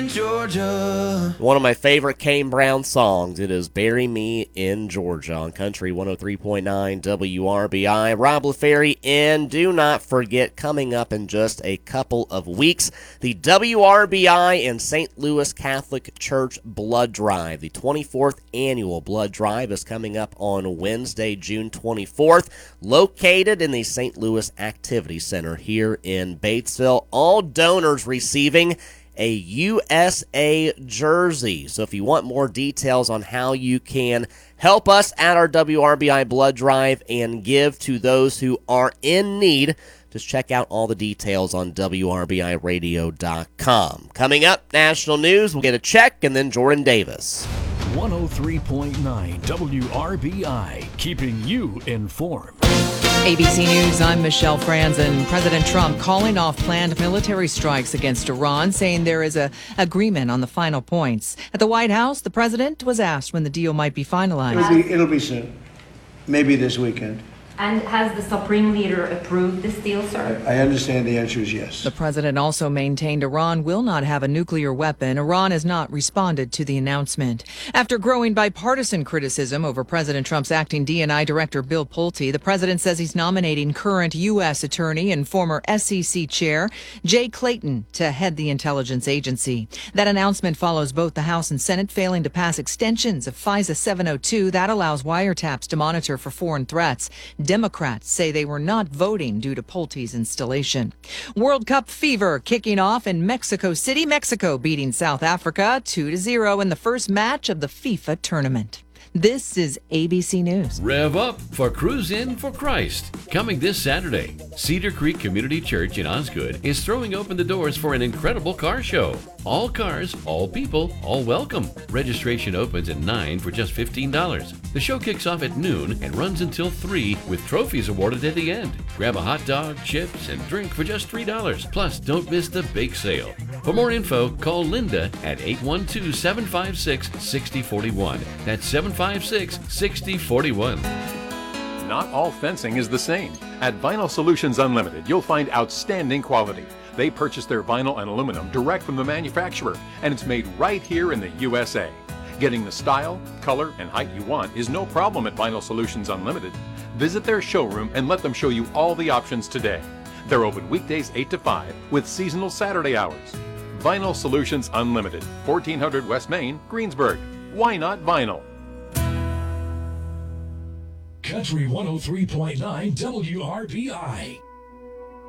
in Georgia. One of my favorite Kane Brown songs. It is Bury Me in Georgia on Country 103.9 WRBI. Rob LaFerry, and do not forget, coming up in just a couple of weeks, the WRBI and St. Louis Catholic Church Blood Drive. The 24th annual blood drive is coming up on Wednesday, June 24th, located in the St. Louis Activity Center here in Batesville. All donors receiving a USA jersey. So if you want more details on how you can help us at our WRBI blood drive and give to those who are in need, just check out all the details on WRBIRadio.com. Coming up, national news. We'll get a check, and then Jordan Davis. 103.9 WRBI, keeping you informed. ABC News, I'm Michelle Franzen. President Trump calling off planned military strikes against Iran, saying there is an agreement on the final points. At the White House, the president was asked when the deal might be finalized. It'll be soon, maybe this weekend. And has the Supreme Leader approved this deal, sir? I understand the answer is yes. The president also maintained Iran will not have a nuclear weapon. Iran has not responded to the announcement. After growing bipartisan criticism over President Trump's acting DNI director Bill Pulte, the president says he's nominating current U.S. attorney and former SEC chair Jay Clayton to head the intelligence agency. That announcement follows both the House and Senate failing to pass extensions of FISA 702 that allows wiretaps to monitor for foreign threats. Democrats say they were not voting due to Pulte's installation. World Cup fever kicking off in Mexico City, Mexico beating South Africa 2-0 in the first match of the FIFA tournament. This is ABC News. Rev up for Cruise In for Christ. Coming this Saturday, Cedar Creek Community Church in Osgood is throwing open the doors for an incredible car show. All cars, all people, all welcome. Registration opens at 9 for just $15. The show kicks off at noon and runs until 3 with trophies awarded at the end. Grab a hot dog, chips, and drink for just $3. Plus, don't miss the bake sale. For more info, call Linda at 812-756-6041. That's 756-6041. Not all fencing is the same. At Vinyl Solutions Unlimited, you'll find outstanding quality. They purchase their vinyl and aluminum direct from the manufacturer, and it's made right here in the USA. Getting the style, color, and height you want is no problem at Vinyl Solutions Unlimited. Visit their showroom and let them show you all the options today. They're open weekdays 8 to 5 with seasonal Saturday hours. Vinyl Solutions Unlimited, 1400 West Main, Greensburg. Why not vinyl? Country 103.9 WRBI.